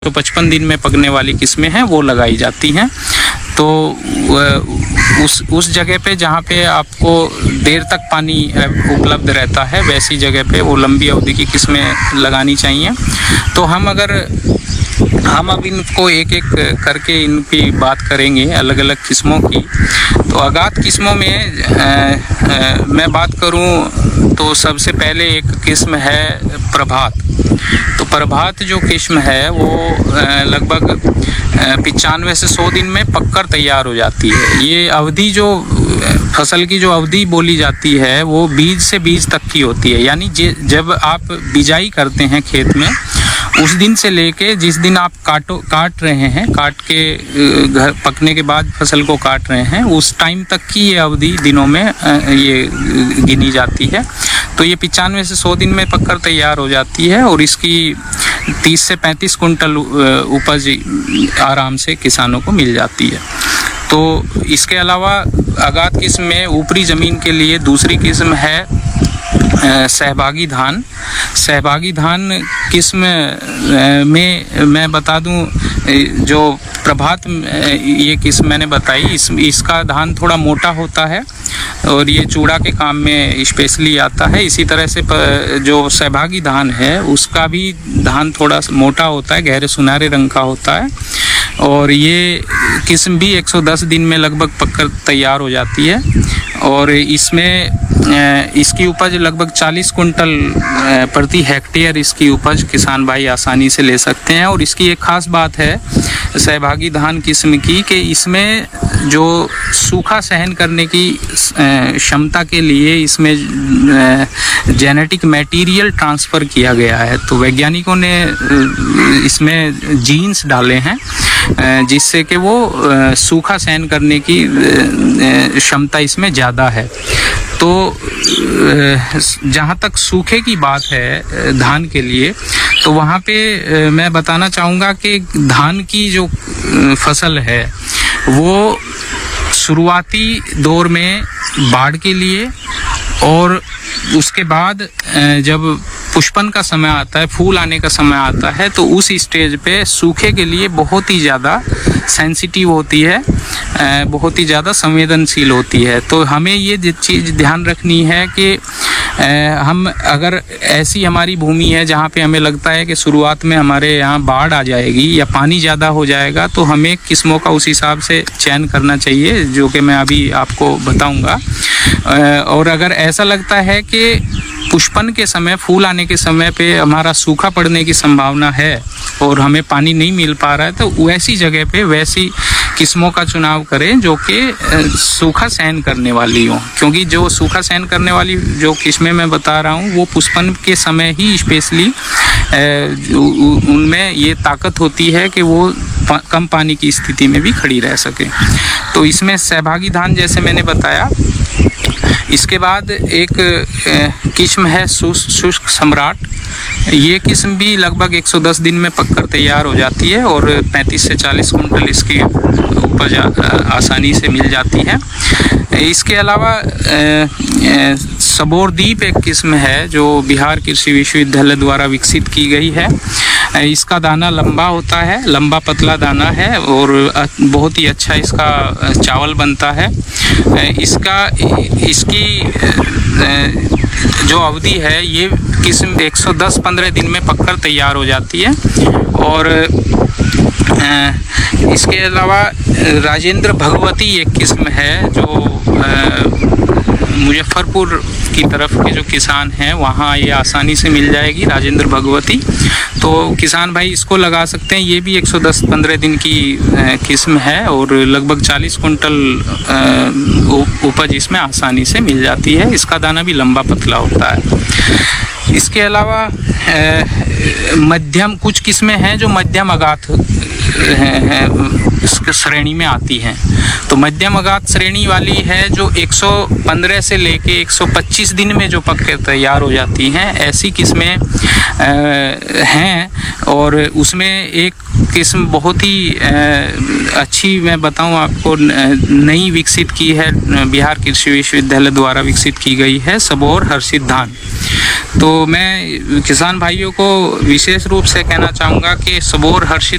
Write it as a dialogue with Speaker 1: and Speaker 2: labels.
Speaker 1: तो 55 दिन में पकने वाली किस्में हैं वो लगाई जाती हैं। तो उस जगह पे जहाँ पे आपको देर तक पानी उपलब्ध रहता है वैसी जगह पे वो लंबी अवधि की किस्में लगानी चाहिए। तो हम अब इनको एक एक करके इनकी बात करेंगे अलग अलग किस्मों की। तो आगात किस्मों में मैं बात करूं तो सबसे पहले एक किस्म है प्रभात। तो प्रभात जो किस्म है वो लगभग 95 से 100 दिन में पककर तैयार हो जाती है। ये अवधि जो फसल की जो अवधि बोली जाती है वो बीज से बीज तक की होती है। यानी जब आप बिजाई करते हैं खेत में उस दिन से लेके जिस दिन आप काट रहे हैं, काट के घर पकने के बाद फसल को काट रहे हैं, उस टाइम तक की ये अवधि दिनों में ये गिनी जाती है। तो ये 95 से 100 दिन में पककर तैयार हो जाती है और इसकी 30 से 35 कुंटल उपज आराम से किसानों को मिल जाती है। तो इसके अलावा आगात किस्म में ऊपरी ज़मीन के लिए दूसरी किस्म है सहभागी धान। सहभागी धान किस्म में मैं बता दूं जो प्रभात ये किस्म मैंने बताई इसका धान थोड़ा मोटा होता है और ये चूड़ा के काम में स्पेशली आता है। इसी तरह से जो सहभागी धान है उसका भी धान थोड़ा मोटा होता है, गहरे सुनहरे रंग का होता है और ये किस्म भी 110 दिन में लगभग पककर तैयार हो जाती है और इसमें इसकी उपज लगभग 40 कुंटल प्रति हेक्टेयर इसकी उपज किसान भाई आसानी से ले सकते हैं। और इसकी एक खास बात है सहभागी धान किस्म की कि इसमें जो सूखा सहन करने की क्षमता के लिए इसमें जेनेटिक मटेरियल ट्रांसफ़र किया गया है। तो वैज्ञानिकों ने इसमें जीन्स डाले हैं जिससे कि वो सूखा सहन करने की क्षमता इसमें ज़्यादा है। तो जहाँ तक सूखे की बात है धान के लिए तो वहाँ पे मैं बताना चाहूँगा कि धान की जो फसल है वो शुरुआती दौर में बाढ़ के लिए और उसके बाद जब पुष्पन का समय आता है, फूल आने का समय आता है तो उस स्टेज पे सूखे के लिए बहुत ही ज़्यादा सेंसिटिव होती है, बहुत ही ज़्यादा संवेदनशील होती है। तो हमें ये चीज़ ध्यान रखनी है कि हम अगर ऐसी हमारी भूमि है जहाँ पे हमें लगता है कि शुरुआत में हमारे यहाँ बाढ़ आ जाएगी या पानी ज़्यादा हो जाएगा तो हमें किस्मों का उस हिसाब से चयन करना चाहिए जो कि मैं अभी आपको बताऊँगा। और अगर ऐसा लगता है कि पुष्पन के समय, फूल आने के समय पे हमारा सूखा पड़ने की संभावना है और हमें पानी नहीं मिल पा रहा है तो वैसी जगह पे वैसी किस्मों का चुनाव करें जो कि सूखा सहन करने वाली हो। क्योंकि जो सूखा सहन करने वाली जो किस्में मैं बता रहा हूँ वो पुष्पन के समय ही स्पेशली उनमें ये ताकत होती है कि वो कम पानी की स्थिति में भी खड़ी रह सके। तो इसमें सहभागी धान जैसे मैंने बताया। इसके बाद एक किस्म है शुष्क सम्राट। ये किस्म भी लगभग 110 दिन में पककर तैयार हो जाती है और 35 से 40 कुंटल इसकी उपज आसानी से मिल जाती है। इसके अलावा सबोरदीप एक किस्म है जो बिहार कृषि विश्वविद्यालय द्वारा विकसित की गई है। इसका दाना लंबा होता है, लंबा पतला दाना है और बहुत ही अच्छा इसका चावल बनता है। इसकी जो अवधि है ये किस्म 110-15 दिन में पककर तैयार हो जाती है। और इसके अलावा राजेंद्र भगवती एक किस्म है जो मुजफ्फरपुर की तरफ के जो किसान हैं वहाँ ये आसानी से मिल जाएगी, राजेंद्र भगवती। तो किसान भाई इसको लगा सकते हैं। ये भी 110-15 दिन की किस्म है और लगभग 40 कुंटल उपज इसमें आसानी से मिल जाती है। इसका दाना भी लंबा पतला होता है। इसके अलावा मध्यम कुछ किस्में हैं जो मध्यम आगात श्रेणी में आती हैं। तो मध्यम आगात श्रेणी वाली है जो 115 से लेके 125 दिन में जो पक के तैयार हो जाती हैं, ऐसी किस्में हैं। और उसमें एक किस्म बहुत ही अच्छी, मैं बताऊं आपको, नई विकसित की है, बिहार कृषि विश्वविद्यालय द्वारा विकसित की गई है, सबोर हर्षित धान। तो मैं किसान भाइयों को विशेष रूप से कहना चाहूँगा कि सबोर हर्षित